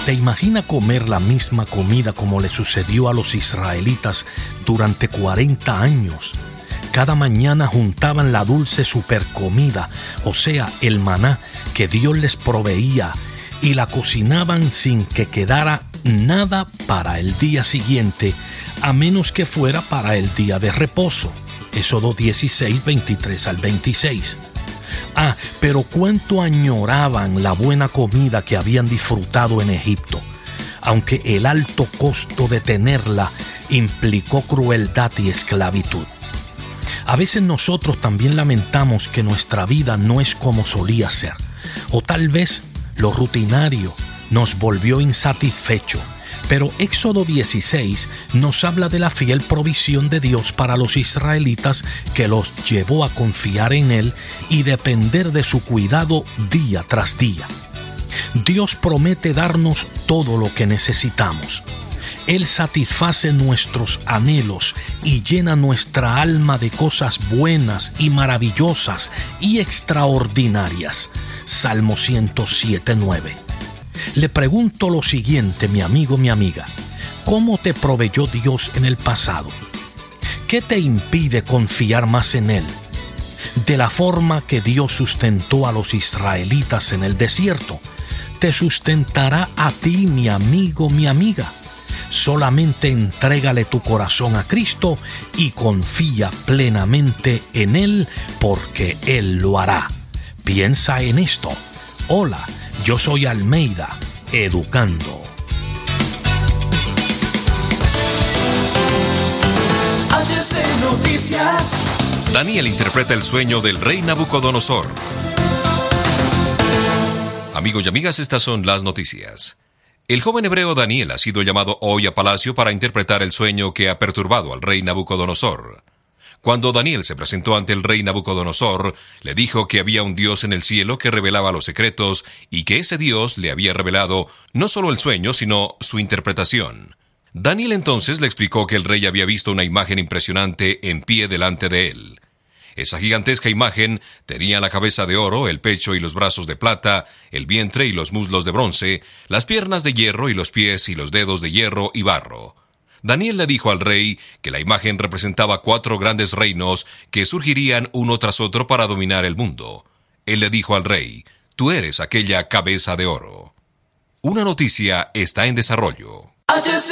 ¿Te imagina comer la misma comida como le sucedió a los israelitas durante 40 años? Cada mañana juntaban la dulce supercomida, o sea, el maná que Dios les proveía, y la cocinaban sin que quedara nada para el día siguiente, a menos que fuera para el día de reposo. Éxodo 16, 23 al 26. Pero cuánto añoraban la buena comida que habían disfrutado en Egipto, aunque el alto costo de tenerla implicó crueldad y esclavitud. A veces nosotros también lamentamos que nuestra vida no es como solía ser, o tal vez lo rutinario nos volvió insatisfecho. Pero Éxodo 16 nos habla de la fiel provisión de Dios para los israelitas que los llevó a confiar en Él y depender de su cuidado día tras día. Dios promete darnos todo lo que necesitamos. Él satisface nuestros anhelos y llena nuestra alma de cosas buenas y maravillosas y extraordinarias. Salmo 107:9. Le pregunto lo siguiente, mi amigo, mi amiga. ¿Cómo te proveyó Dios en el pasado? ¿Qué te impide confiar más en Él? De la forma que Dios sustentó a los israelitas en el desierto, te sustentará a ti, mi amigo, mi amiga. Solamente entrégale tu corazón a Cristo y confía plenamente en Él, porque Él lo hará. Piensa en esto. Hola, yo soy Almeida, educando. HC Noticias. Daniel interpreta el sueño del rey Nabucodonosor. Amigos y amigas, estas son las noticias. El joven hebreo Daniel ha sido llamado hoy a palacio para interpretar el sueño que ha perturbado al rey Nabucodonosor. Cuando Daniel se presentó ante el rey Nabucodonosor, le dijo que había un Dios en el cielo que revelaba los secretos y que ese Dios le había revelado no solo el sueño, sino su interpretación. Daniel entonces le explicó que el rey había visto una imagen impresionante en pie delante de él. Esa gigantesca imagen tenía la cabeza de oro, el pecho y los brazos de plata, el vientre y los muslos de bronce, las piernas de hierro y los pies y los dedos de hierro y barro. Daniel le dijo al rey que la imagen representaba 4 grandes reinos que surgirían uno tras otro para dominar el mundo. Él le dijo al rey: tú eres aquella cabeza de oro. Una noticia está en desarrollo. HC